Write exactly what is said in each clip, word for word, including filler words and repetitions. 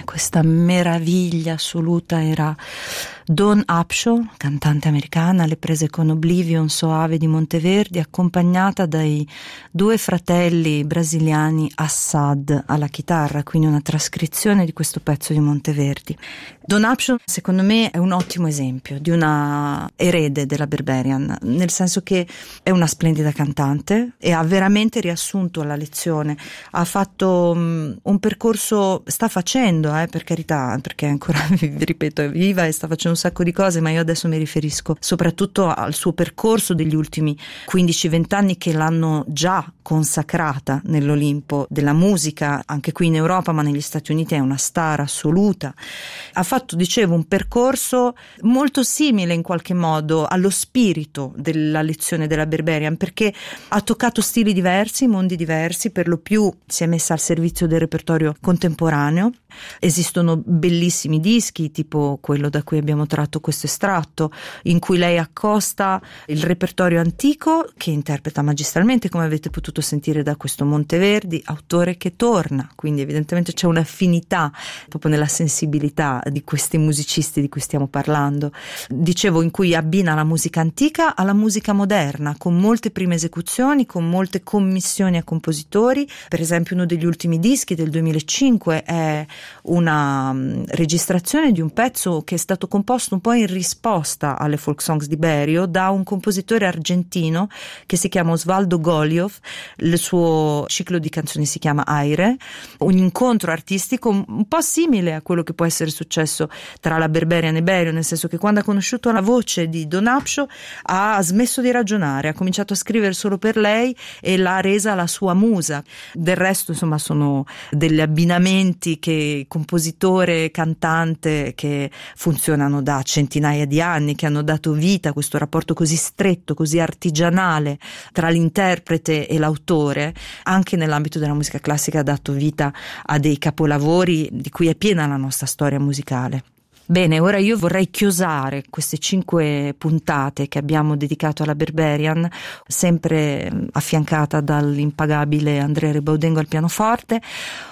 questa meraviglia assoluta era Dawn Upshaw, cantante americana, alle prese con Oblivion soave di Monteverdi, accompagnata dai due fratelli brasiliani Assad alla chitarra, quindi una trascrizione di questo pezzo di Monteverdi. Dawn Upshaw secondo me è un ottimo esempio di una erede della Berberian, nel senso che è una splendida cantante e ha veramente riassunto la lezione, ha fatto um, un percorso, sta facendo eh, per carità, perché ancora vi ripeto è viva e sta facendo un sacco di cose, ma io adesso mi riferisco soprattutto al suo percorso degli ultimi quindici venti anni che l'hanno già consacrata nell'Olimpo della musica, anche qui in Europa ma negli Stati Uniti è una star assoluta. Ha fatto, dicevo, un percorso molto simile in qualche modo allo spirito della lezione della Berberian, perché ha toccato stili diversi, mondi diversi, per lo più si è messa al servizio del repertorio contemporaneo. Esistono bellissimi dischi tipo quello da cui abbiamo tratto questo estratto, in cui lei accosta il repertorio antico che interpreta magistralmente, come avete potuto sentire da questo Monteverdi, autore che torna, quindi evidentemente c'è un'affinità proprio nella sensibilità di questi musicisti di cui stiamo parlando. Dicevo, in cui abbina la musica antica alla musica moderna, con molte prime esecuzioni, con molte commissioni a compositori. Per esempio uno degli ultimi dischi del duemilacinque è una um, registrazione di un pezzo che è stato composto un po' in risposta alle folk songs di Berio da un compositore argentino che si chiama Osvaldo Goliov. Il suo ciclo di canzoni si chiama Aire, un incontro artistico un po' simile a quello che può essere successo tra la Berberian e Berio, nel senso che quando ha conosciuto la voce di Dawn Upshaw ha smesso di ragionare, ha cominciato a scrivere solo per lei e l'ha resa la sua musa. Del resto insomma sono degli abbinamenti che compositore cantante che funzionano da centinaia di anni, che hanno dato vita a questo rapporto così stretto, così artigianale tra l'interprete e l'autore. Anche nell'ambito della musica classica ha dato vita a dei capolavori di cui è piena la nostra storia musicale. Bene, ora io vorrei chiosare queste cinque puntate che abbiamo dedicato alla Berberian, sempre affiancata dall'impagabile Andrea Rebaudengo al pianoforte.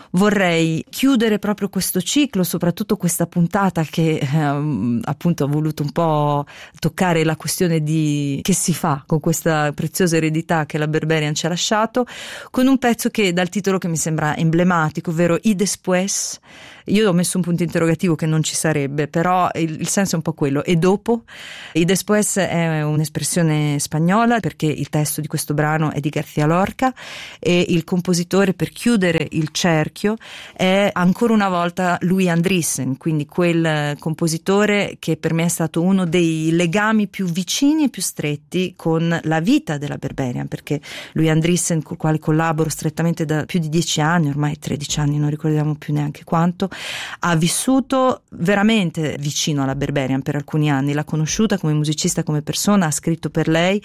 Vorrei chiudere proprio questo ciclo, soprattutto questa puntata che ehm, appunto ha voluto un po' toccare la questione di che si fa con questa preziosa eredità che la Berberian ci ha lasciato, con un pezzo che dal titolo che mi sembra emblematico, ovvero I Después. Io ho messo un punto interrogativo che non ci sarebbe, però il, il senso è un po' quello. E dopo? I Después è un'espressione spagnola perché il testo di questo brano è di García Lorca e il compositore per chiudere il cerchio è ancora una volta Louis Andriessen, quindi quel compositore che per me è stato uno dei legami più vicini e più stretti con la vita della Berberian, perché Louis Andriessen, col quale collaboro strettamente da più di dieci anni, ormai tredici anni, non ricordiamo più neanche quanto, ha vissuto veramente vicino alla Berberian per alcuni anni, l'ha conosciuta come musicista, come persona, ha scritto per lei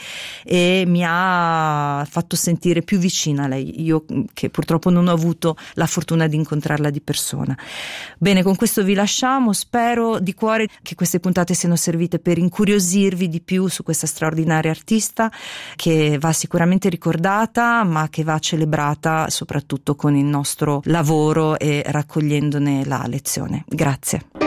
e mi ha fatto sentire più vicina a lei, io che purtroppo non ho avuto la fortuna di incontrarla di persona. Bene, con questo vi lasciamo, spero di cuore che queste puntate siano servite per incuriosirvi di più su questa straordinaria artista che va sicuramente ricordata ma che va celebrata soprattutto con il nostro lavoro e raccogliendone la lezione. Grazie.